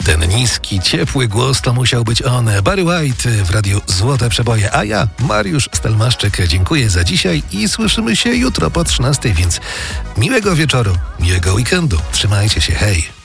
Ten niski, ciepły głos to musiał być on. Barry White w radiu Złote Przeboje. A ja, Mariusz Stelmaszczyk, dziękuję za dzisiaj i słyszymy się jutro po 13, więc miłego wieczoru, miłego weekendu. Trzymajcie się, hej!